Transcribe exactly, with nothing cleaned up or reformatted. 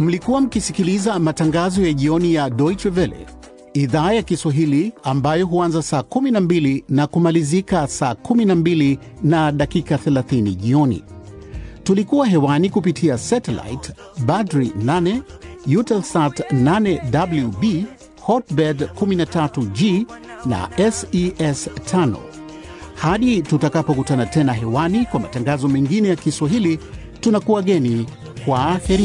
Mlikuwa mkisikiliza matangazo ya jioni ya Deutsche Welle, idhaa ya Kiswahili ambayo huanza saa kumi na mbili na kumalizika saa kumi na mbili na dakika thelathini jioni. Tulikuwa hewani kupitia satellite Badri nane, Eutelsat nane W B, Hotbird kumi na tatu G na S E S tano. Hadi tutakapokutana tena hewani kwa matangazo mengine ya Kiswahili, tunakuwageni kwa heri.